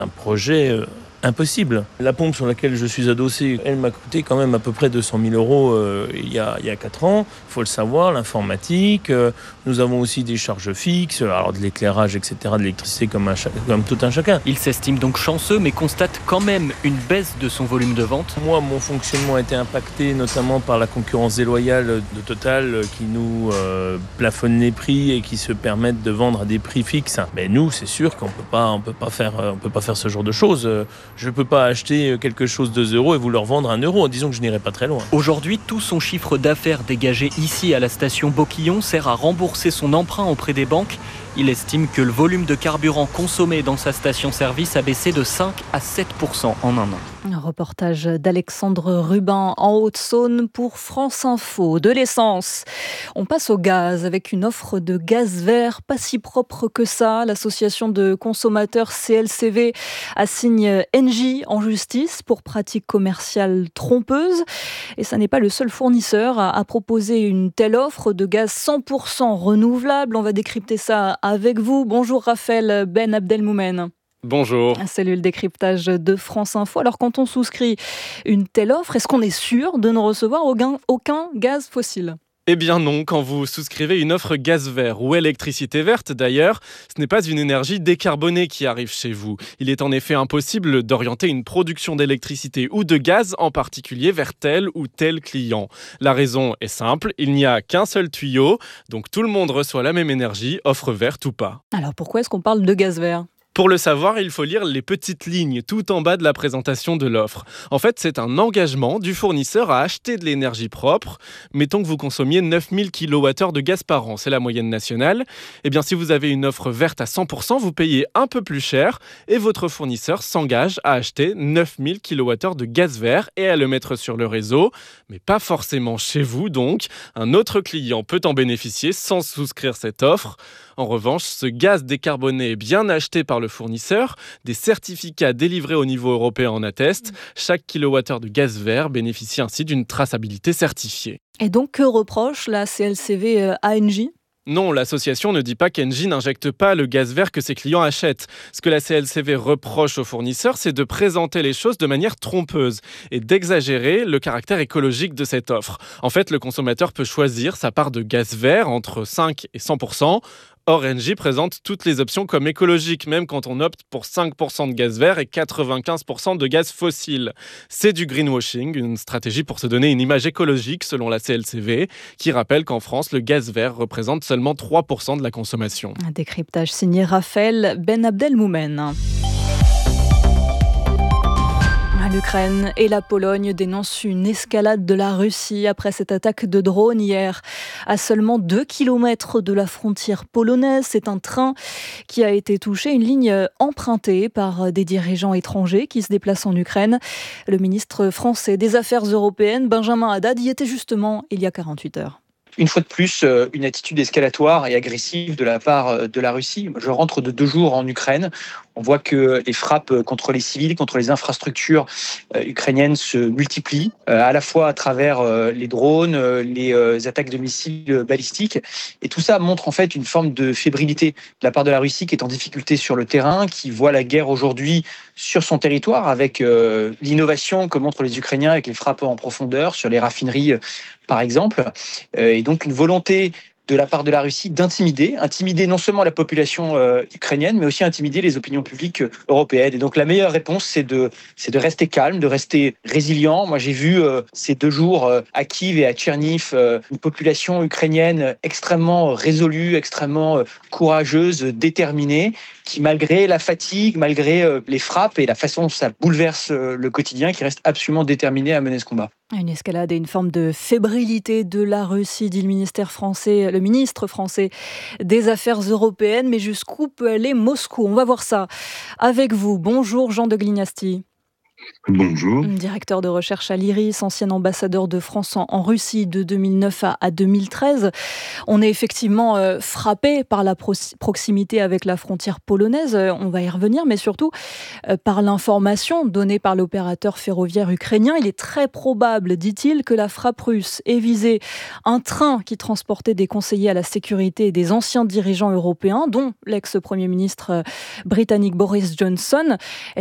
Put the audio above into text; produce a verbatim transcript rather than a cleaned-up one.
Un projet euh, impossible. La pompe sur laquelle je suis adossé, elle m'a coûté quand même à peu près deux cent mille euros euh, il y a, il y a quatre ans. Il faut le savoir, l'informatique. Euh, nous avons aussi des charges fixes, alors de l'éclairage, et cetera, de l'électricité comme, un, comme tout un chacun. Il s'estime donc chanceux, mais constate quand même une baisse de son volume de vente. Moi, mon fonctionnement a été impacté notamment par la concurrence déloyale de Total qui nous euh, plafonne les prix et qui se permettent de vendre à des prix fixes. Mais nous, c'est sûr qu'on peut pas, on peut pas faire, on peut pas faire ce genre de choses. Je ne peux pas acheter quelque chose de deux euros et vous le revendre à un euro. Disons que je n'irai pas très loin. Aujourd'hui, tout son chiffre d'affaires dégagé ici à la station Boquillon sert à rembourser son emprunt auprès des banques. Il estime que le volume de carburant consommé dans sa station-service a baissé de cinq à sept pour cent en un an. Un reportage d'Alexandre Rubin en Haute-Saône pour France Info. De l'essence. On passe au gaz avec une offre de gaz vert pas si propre que ça. L'association de consommateurs C L C V assigne Engie en justice pour pratiques commerciales trompeuses. Et ça n'est pas le seul fournisseur à, à proposer une telle offre de gaz cent pour cent renouvelable. On va décrypter ça avec vous. Bonjour Raphaël Ben Abdelmoumen. Bonjour. Salut, le décryptage de France Info. Alors quand on souscrit une telle offre, est-ce qu'on est sûr de ne recevoir aucun, aucun gaz fossile ? Eh bien non, quand vous souscrivez une offre gaz vert ou électricité verte d'ailleurs, ce n'est pas une énergie décarbonée qui arrive chez vous. Il est en effet impossible d'orienter une production d'électricité ou de gaz en particulier vers tel ou tel client. La raison est simple, il n'y a qu'un seul tuyau, donc tout le monde reçoit la même énergie, offre verte ou pas. Alors pourquoi est-ce qu'on parle de gaz vert ? Pour le savoir, il faut lire les petites lignes tout en bas de la présentation de l'offre. En fait, c'est un engagement du fournisseur à acheter de l'énergie propre. Mettons que vous consommiez neuf mille kilowattheures de gaz par an, c'est la moyenne nationale. Eh bien, si vous avez une offre verte à cent pour cent, vous payez un peu plus cher et votre fournisseur s'engage à acheter neuf mille kilowattheures de gaz vert et à le mettre sur le réseau, mais pas forcément chez vous donc. Un autre client peut en bénéficier sans souscrire cette offre. En revanche, ce gaz décarboné est bien acheté par le fournisseur. Des certificats délivrés au niveau européen en attestent. Chaque kilowattheure de gaz vert bénéficie ainsi d'une traçabilité certifiée. Et donc, que reproche la C L C V à Engie ? Non, l'association ne dit pas qu'Engie n'injecte pas le gaz vert que ses clients achètent. Ce que la C L C V reproche aux fournisseurs, c'est de présenter les choses de manière trompeuse et d'exagérer le caractère écologique de cette offre. En fait, le consommateur peut choisir sa part de gaz vert entre cinq et cent pour cent. Or, Engie présente toutes les options comme écologiques, même quand on opte pour cinq pour cent de gaz vert et quatre-vingt-quinze pour cent de gaz fossile. C'est du greenwashing, une stratégie pour se donner une image écologique selon la C L C V, qui rappelle qu'en France, le gaz vert représente seulement trois pour cent de la consommation. Un décryptage signé Raphaël Ben Abdelmoumen. L'Ukraine et la Pologne dénoncent une escalade de la Russie après cette attaque de drone hier. À seulement deux kilomètres de la frontière polonaise, c'est un train qui a été touché, une ligne empruntée par des dirigeants étrangers qui se déplacent en Ukraine. Le ministre français des Affaires européennes, Benjamin Haddad, y était justement il y a quarante-huit heures. Une fois de plus, une attitude escalatoire et agressive de la part de la Russie. Je rentre de deux jours en Ukraine. On voit que les frappes contre les civils, contre les infrastructures ukrainiennes se multiplient, à la fois à travers les drones, les attaques de missiles balistiques. Et tout ça montre en fait une forme de fébrilité de la part de la Russie qui est en difficulté sur le terrain, qui voit la guerre aujourd'hui sur son territoire avec l'innovation que montrent les Ukrainiens avec les frappes en profondeur sur les raffineries, par exemple. Et donc une volonté de la part de la Russie d'intimider, intimider non seulement la population euh, ukrainienne, mais aussi intimider les opinions publiques européennes. Et donc la meilleure réponse, c'est de, c'est de rester calme, de rester résilient. Moi, j'ai vu euh, ces deux jours euh, à Kiev et à Tcherniv euh, une population ukrainienne extrêmement résolue, extrêmement euh, courageuse, déterminée, qui malgré la fatigue, malgré euh, les frappes et la façon dont ça bouleverse euh, le quotidien, qui reste absolument déterminée à mener ce combat. Une escalade et une forme de fébrilité de la Russie, dit le ministère français, le ministre français des Affaires européennes. Mais jusqu'où peut aller Moscou ? On va voir ça avec vous. Bonjour Jean de Glignasti. Bonjour. Directeur de recherche à l'Iris, ancien ambassadeur de France en, en Russie de deux mille neuf à, à deux mille treize. On est effectivement euh, frappé par la pro- proximité avec la frontière polonaise, euh, on va y revenir, mais surtout euh, par l'information donnée par l'opérateur ferroviaire ukrainien. Il est très probable, dit-il, que la frappe russe ait visé un train qui transportait des conseillers à la sécurité et des anciens dirigeants européens, dont l'ex-premier ministre euh, britannique Boris Johnson.